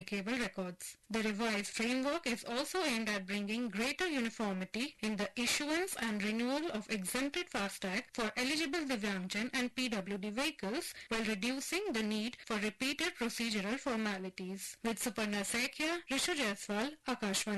cable records. The revised framework is also aimed at bringing greater uniformity in the issuance and renewal of exempted FASTag for eligible Divyangjan and PWD vehicles while reducing the need for repeated procedural formalities. With Suparna Sekhya, Rishu Jaiswal, Akashvani.